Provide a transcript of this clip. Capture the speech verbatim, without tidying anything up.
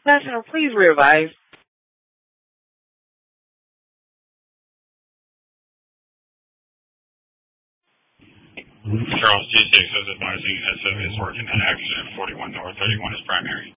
National, please revise. Charles G six is advising S F is working at accident forty-one North thirty-one is primary.